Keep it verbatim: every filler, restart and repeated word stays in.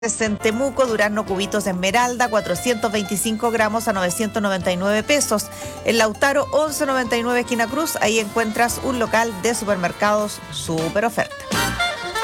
En Temuco, Durazno Cubitos Esmeralda, cuatrocientos veinticinco gramos a novecientos noventa y nueve pesos. En Lautaro, once noventa y nueve esquina Cruz, ahí encuentras un local de supermercados super oferta.